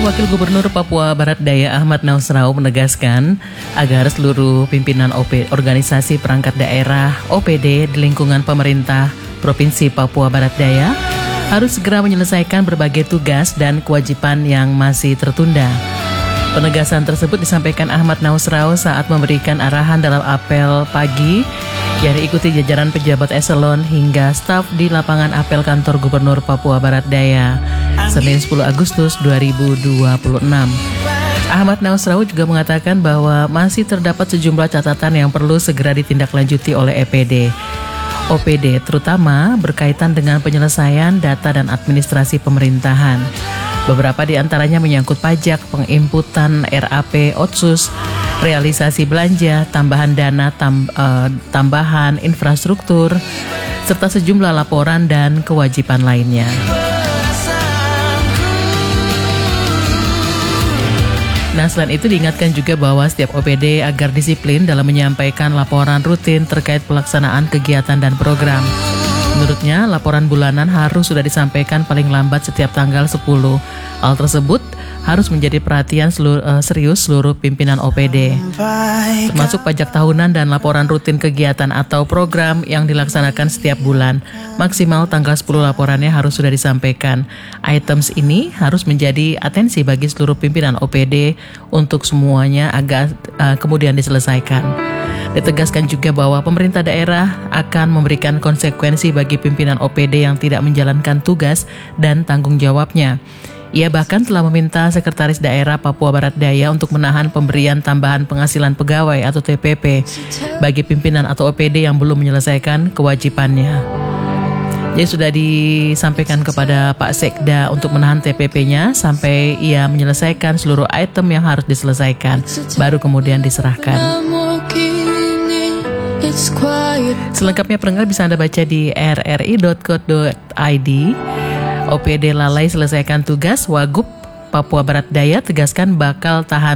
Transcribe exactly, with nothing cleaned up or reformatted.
Wakil Gubernur Papua Barat Daya Ahmad Nausrau menegaskan agar seluruh pimpinan O P, organisasi perangkat daerah O P D di lingkungan pemerintah Provinsi Papua Barat Daya harus segera menyelesaikan berbagai tugas dan kewajiban yang masih tertunda. Penegasan tersebut disampaikan Ahmad Nausrau saat memberikan arahan dalam apel pagi yang diikuti jajaran pejabat eselon hingga staf di lapangan apel kantor Gubernur Papua Barat Daya Senin sepuluh Agustus dua ribu dua puluh enam. Ahmad Nausrau juga mengatakan bahwa masih terdapat sejumlah catatan yang perlu segera ditindaklanjuti oleh E P D. O P D terutama berkaitan dengan penyelesaian data dan administrasi pemerintahan. Beberapa di antaranya menyangkut pajak, penginputan R A P, Otsus, realisasi belanja, tambahan dana, tam, uh, tambahan infrastruktur, serta sejumlah laporan dan kewajiban lainnya. Nah, selain itu diingatkan juga bahwa setiap O P D agar disiplin dalam menyampaikan laporan rutin terkait pelaksanaan kegiatan dan program. Menurutnya, laporan bulanan harus sudah disampaikan paling lambat setiap tanggal sepuluh. Hal tersebut harus menjadi perhatian seluruh, uh, serius seluruh pimpinan O P D, termasuk pajak tahunan dan laporan rutin kegiatan atau program yang dilaksanakan setiap bulan. Maksimal tanggal sepuluh laporannya harus sudah disampaikan. Items ini harus menjadi atensi bagi seluruh pimpinan O P D untuk semuanya agar uh, kemudian diselesaikan. Ditegaskan juga bahwa pemerintah daerah akan memberikan konsekuensi bagi pimpinan O P D yang tidak menjalankan tugas dan tanggung jawabnya. Ia bahkan telah meminta Sekretaris Daerah Papua Barat Daya untuk menahan pemberian tambahan penghasilan pegawai atau T P P bagi pimpinan atau O P D yang belum menyelesaikan kewajibannya. Jadi sudah disampaikan kepada Pak Sekda untuk menahan T P P-nya sampai ia menyelesaikan seluruh item yang harus diselesaikan, baru kemudian diserahkan. Selengkapnya pendengar bisa Anda baca di r r i dot co dot i d. O P D lalai selesaikan tugas, Wagub Papua Barat Daya tegaskan bakal tahan